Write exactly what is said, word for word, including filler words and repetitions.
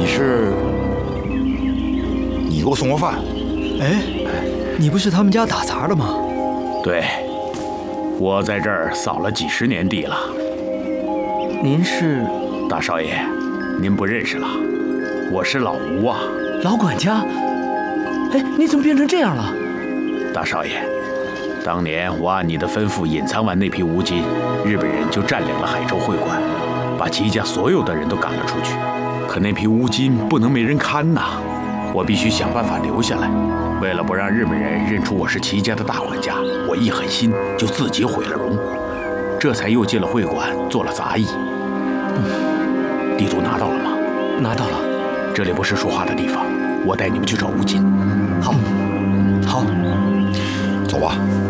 是？ 你给我送过饭？ 哎，你不是他们家打杂的吗？ 对，我在这儿扫了几十年地了。 您是？ 大少爷，您不认识了，我是老吴啊。 老管家？哎，你怎么变成这样了？ 大少爷，当年我按你的吩咐隐藏完那批乌金，日本人就占领了海州会馆，把齐家所有的人都赶了出去。可那批乌金不能没人看呐，我必须想办法留下来。为了不让日本人认出我是齐家的大管家，我一狠心就自己毁了容，这才又进了会馆做了杂役。嗯，地图拿到了吗？ 拿到了。 这里不是说话的地方，我带你们去找乌金。 好，好， 走吧。